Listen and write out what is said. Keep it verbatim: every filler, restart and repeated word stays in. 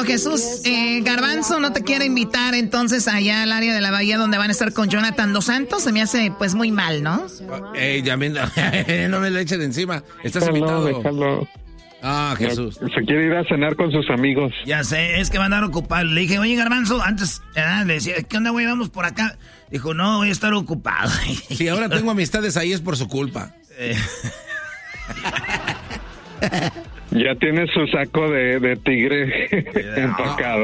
Bueno, Jesús, eh, Garbanzo no te quiere invitar entonces allá al área de la bahía donde van a estar con Jonathan Dos Santos. Se me hace pues muy mal, ¿no? Ey, ya me, no me lo echen encima. Estás Déjalo, invitado. déjalo. Ah, Jesús. Se quiere ir a cenar con sus amigos. Ya sé, es que van a andar ocupados. Le dije, oye, Garbanzo, antes ah, le decía, ¿qué onda, güey? Vamos por acá. Dijo, no, voy a estar ocupado. Si ahora tengo amistades ahí es por su culpa. Ya tiene su saco de, de tigre empacado.